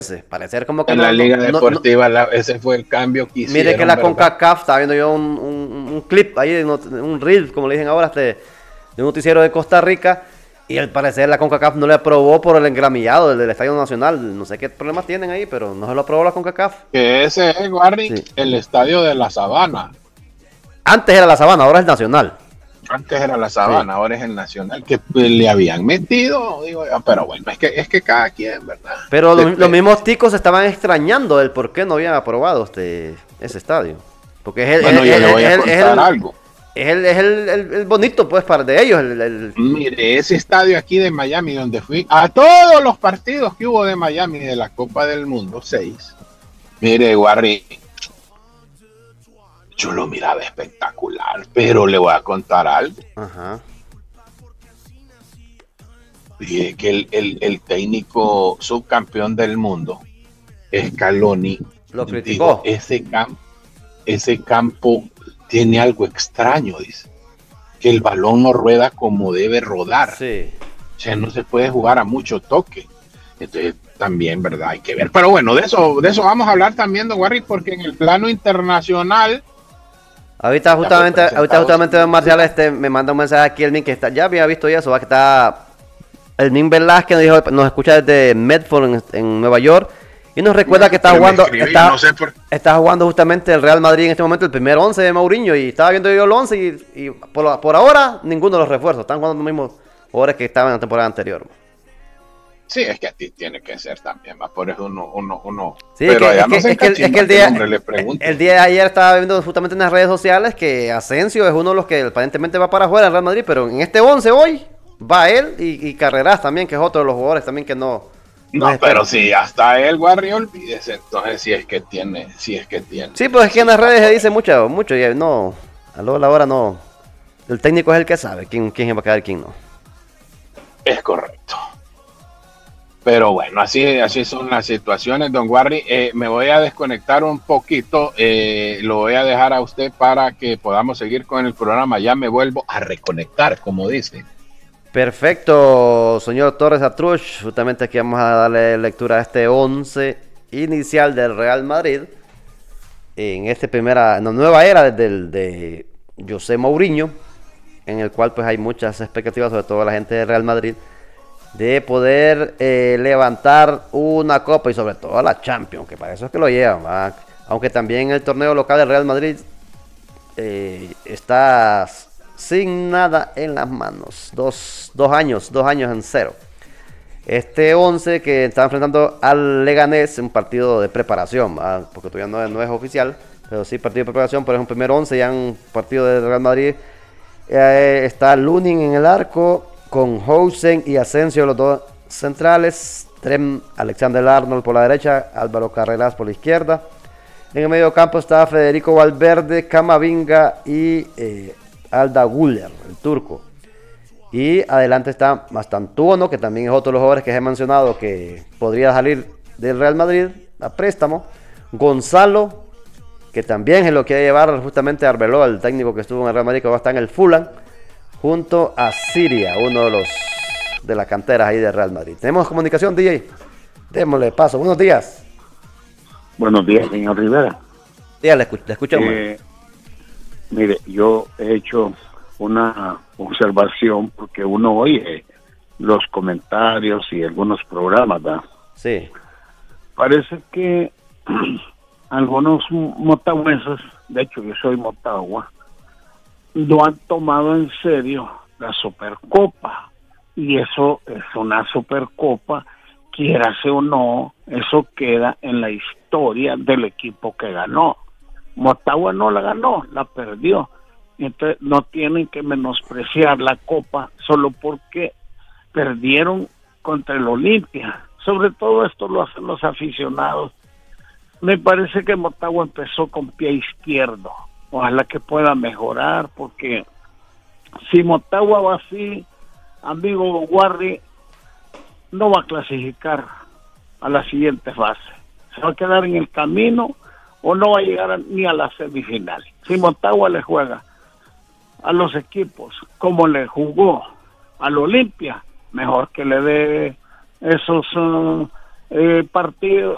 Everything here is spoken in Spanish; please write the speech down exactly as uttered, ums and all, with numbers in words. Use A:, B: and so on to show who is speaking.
A: Parecer como que
B: en
A: no,
B: la
A: no,
B: Liga
A: no,
B: Deportiva, no, la, ese fue el cambio que hicieron.
A: Mire que la
B: ¿verdad?
A: CONCACAF, estaba viendo yo un, un, un clip ahí, un reel, como le dicen ahora, este, de un noticiero de Costa Rica, y al parecer la CONCACAF no le aprobó por el engramillado del, del Estadio Nacional. No sé qué problemas tienen ahí, pero no se lo aprobó la CONCACAF.
B: Que ese es, Warrick,
A: Sí.
B: el estadio de la Sabana.
A: Antes era la Sabana, ahora es Nacional.
B: Antes era la
A: Sí.
B: Sabana, ahora es el Nacional, que pues, le habían metido, digo, pero bueno, es que, es que cada quien, ¿verdad?
A: Pero lo, los
B: Depende.
A: mismos ticos estaban extrañando el por qué no habían aprobado este, ese estadio. Porque es el,
B: Bueno,
A: es,
B: yo le
A: es-
B: voy a
A: es- es
B: contar
A: el,
B: algo.
A: es el, es el, el- el bonito, pues, para de ellos. El, el-
B: Mire, ese estadio aquí de Miami, donde fui a todos los partidos que hubo de Miami de la Copa del Mundo, seis. Mire, Warri, yo lo miraba espectacular, pero le voy a contar algo.
A: Ajá.
B: Y es que el, el, el técnico subcampeón del mundo, Scaloni,
A: Lo
B: dijo,
A: criticó.
B: ese, cam ese campo tiene algo extraño, dice, que el balón no rueda como debe rodar.
A: Sí.
B: O sea, no se puede jugar a mucho toque. Entonces, también, ¿verdad? Hay que ver. Pero bueno, de eso, de eso vamos a hablar también, don Warrick, porque en el plano internacional.
A: Ahorita justamente, ahorita justamente Don Marcial este, me manda un mensaje aquí, el Min, que está, ya había visto eso, va que está el Min Velázquez nos, dijo, nos escucha desde Medford en, en Nueva York y nos recuerda que está jugando,
B: escribí,
A: está,
B: no sé por...
A: está jugando justamente el Real Madrid en este momento, el primer once de Mourinho, y estaba viendo yo el once y, y por, por ahora ninguno de los refuerzos, están jugando los mismos jugadores que estaban en la temporada anterior.
B: Sí, es que a ti tiene que ser también, más por eso uno, uno, uno.
A: Sí,
B: Pero
A: que,
B: allá
A: es,
B: no
A: que,
B: se
A: es, que, el, es que el
B: el
A: día
B: hombre le pregunto.
A: el día de ayer estaba viendo justamente en las redes sociales que Asensio es uno de los que aparentemente va para afuera del Real Madrid, pero en este once hoy va él y, y Carreras también, que es otro de los jugadores también que no, no
B: No,
A: es
B: pero
A: espera.
B: si hasta el Warrior, olvídese, entonces si es que tiene, si es que tiene.
A: Sí, pues es que en las
B: está
A: redes se
B: por
A: dice
B: ahí.
A: mucho, mucho, y no, a lo de la hora no. El técnico es el que sabe quién, quién va a quedar y quién no.
B: Es correcto. Pero bueno, así, así son las situaciones, don Warri. Eh, me voy a desconectar un poquito, eh, lo voy a dejar a usted para que podamos seguir con el programa. Ya me vuelvo a reconectar, como dice.
A: Perfecto, señor Torres Atrush. Justamente aquí vamos a darle lectura a este once inicial del Real Madrid. En esta primera, en la nueva era desde el de José Mourinho, en el cual pues hay muchas expectativas, sobre todo la gente de Real Madrid, de poder eh, levantar una copa y sobre todo la Champions, que para eso es que lo llevan, ¿verdad? Aunque también el torneo local del Real Madrid eh, está sin nada en las manos, dos, dos años, dos años en cero. Este once que está enfrentando al Leganés, un partido de preparación, ¿verdad? Porque todavía no es, no es oficial, pero sí partido de preparación, pero es un primer once, ya un partido de Real Madrid. Eh, está Lunin en el arco, con Housen y Asensio los dos centrales, Trem, Alexander Arnold por la derecha, Álvaro Carreras por la izquierda. En el medio campo está Federico Valverde, Camavinga y eh, Alda Güler, el turco. Y adelante está Mastantuono, que también es otro de los jugadores que he mencionado que podría salir del Real Madrid a préstamo. Gonzalo, que también es lo que llevar justamente a Arbeloa, el técnico que estuvo en el Real Madrid, que va a estar en el Fulham, junto a Siria, uno de los de las canteras ahí de Real Madrid. Tenemos comunicación, D J. Démosle paso. Buenos días.
C: Buenos días, señor Rivera.
A: Días, le, escuch le escuchamos.
C: Eh, mire, yo he hecho una observación porque uno oye los comentarios y algunos programas, ¿verdad?
A: Sí.
C: Parece que algunos motahuesos, de hecho yo soy motagua, no han tomado en serio la Supercopa, y eso es una Supercopa, quiérase o no, eso queda en la historia del equipo que ganó. Motagua no la ganó, la perdió. Entonces no tienen que menospreciar la Copa solo porque perdieron contra el Olimpia. Sobre todo esto lo hacen los aficionados. Me parece que Motagua empezó con pie izquierdo. Ojalá que pueda mejorar, porque si Motagua va así, amigo Warri, no va a clasificar a la siguiente fase. Se va a quedar en el camino o no va a llegar a, ni a la semifinal. Si Motagua le juega a los equipos como le jugó al Olimpia, mejor que le dé esos uh, eh, partidos,